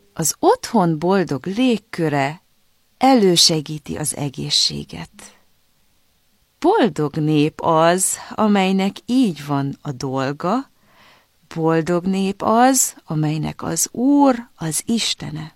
Az otthon boldog légköre elősegíti az egészséget. Boldog nép az, amelynek így van a dolga, boldog nép az, amelynek az Úr az Istene.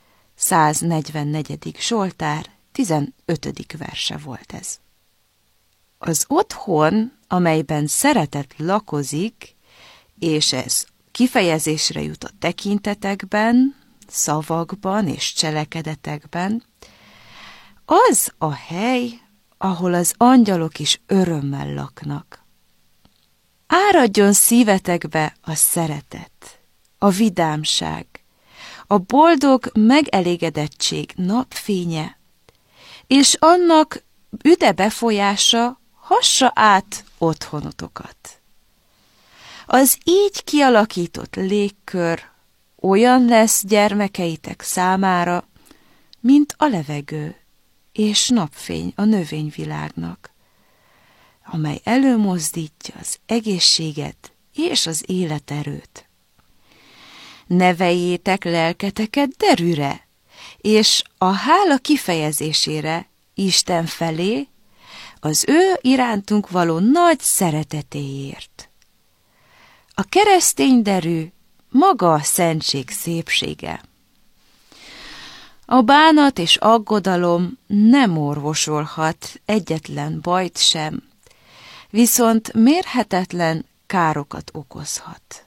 144. Zsoltár, 15. verse volt ez. Az otthon, amelyben szeretet lakozik, és ez kifejezésre jut a tekintetekben, szavakban és cselekedetekben, az a hely, ahol az angyalok is örömmel laknak. Áradjon szívetekbe a szeretet, a vidámság, a boldog megelégedettség napfénye, és annak üde befolyása hassa át otthonotokat. Az így kialakított légkör olyan lesz gyermekeitek számára, mint a levegő és napfény a növényvilágnak, amely előmozdítja az egészséget és az életerőt. Neveljétek lelketeket derűre, és a hála kifejezésére Isten felé, az ő irántunk való nagy szeretetéért. A keresztény derű maga a szentség szépsége. A bánat és aggodalom nem orvosolhat egyetlen bajt sem, viszont mérhetetlen károkat okozhat.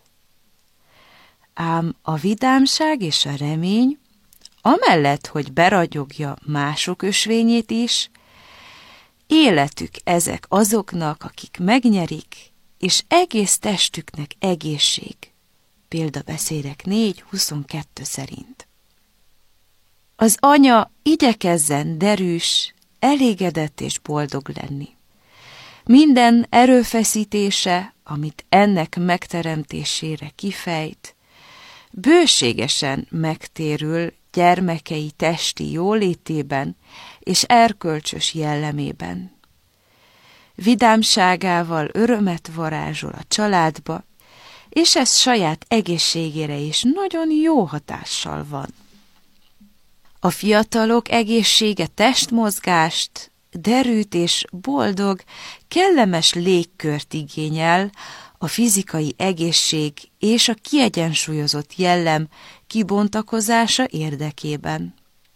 Ám a vidámság és a remény, amellett, hogy beragyogja mások ösvényét is, életük ezek azoknak, akik megnyerik, és egész testüknek egészség. Példabeszédek 4.22 szerint. Az anya igyekezzen derűs, elégedett és boldog lenni. Minden erőfeszítése, amit ennek megteremtésére kifejt, bőségesen megtérül gyermekei testi jólétében és erkölcsös jellemében. Vidámságával örömet varázsol a családba, és ez saját egészségére is nagyon jó hatással van. A fiatalok egészsége testmozgást, derűt és boldog, kellemes légkört igényel a fizikai egészség és a kiegyensúlyozott jellem kibontakozása érdekében.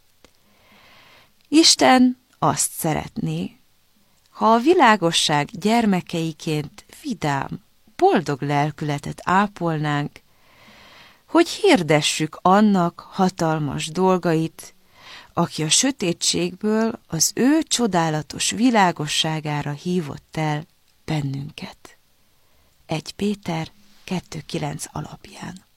Isten azt szeretné, ha a világosság gyermekeiként vidám, boldog lelkületet ápolnánk, hogy hirdessük annak hatalmas dolgait, aki a sötétségből az ő csodálatos világosságára hívott el bennünket. 1 Péter 2.9 alapján.